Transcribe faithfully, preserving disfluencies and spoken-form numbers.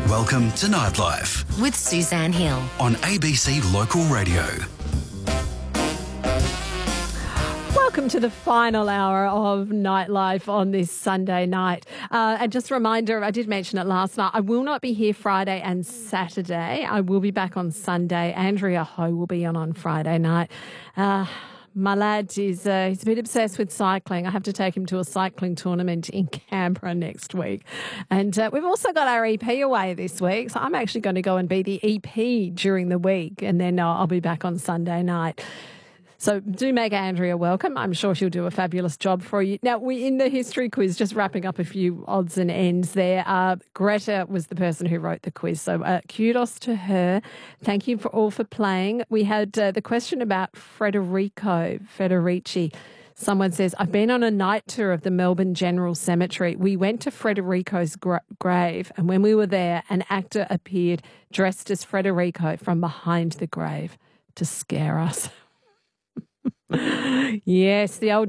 Welcome to Nightlife with Suzanne Hill on A B C Local Radio. Welcome to the final hour of Nightlife on this Sunday night. Uh, and just a reminder, I did mention it last night, I will not be here Friday and Saturday. I will be back on Sunday. Andrea Ho will be on on Friday night. Uh, my lad is uh, he's a bit obsessed with cycling. I have to take him to a cycling tournament in Canberra next week. And uh, we've also got our E P away this week. So I'm actually going to go and be the E P during the week. And then uh, I'll be back on Sunday night. So do make Andrea welcome. I'm sure she'll do a fabulous job for you. Now, we in the history quiz, just wrapping up a few odds and ends there. Uh, Greta was the person who wrote the quiz, so uh, kudos to her. Thank you for all for playing. We had uh, the question about Federico Federici. Someone says, I've been on a night tour of the Melbourne General Cemetery. We went to Federico's gra- grave, and when we were there, an actor appeared dressed as Federico from behind the grave to scare us. Yes, the old